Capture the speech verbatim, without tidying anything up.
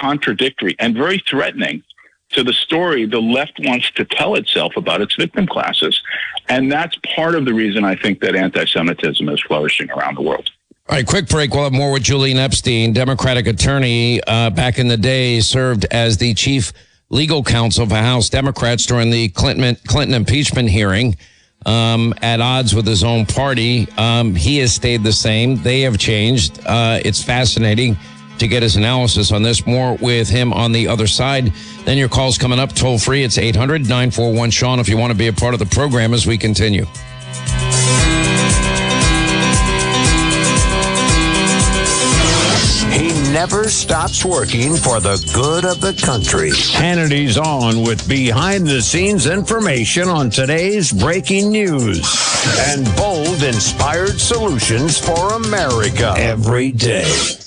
contradictory and very threatening to the story the left wants to tell itself about its victim classes. And that's part of the reason I think that anti-Semitism is flourishing around the world. All right, quick break. We'll have more with Julian Epstein, Democratic attorney, uh, back in the day, served as the chief legal counsel for House Democrats during the Clinton, Clinton impeachment hearing, um, at odds with his own party. Um, he has stayed the same. They have changed. Uh, it's fascinating to get his analysis on this. More with him on the other side. Then your call's coming up toll free. It's eight hundred, nine four one, Sean if you want to be a part of the program as we continue. Never stops working for the good of the country. Hannity's on with behind-the-scenes information on today's breaking news and bold, inspired solutions for America every day.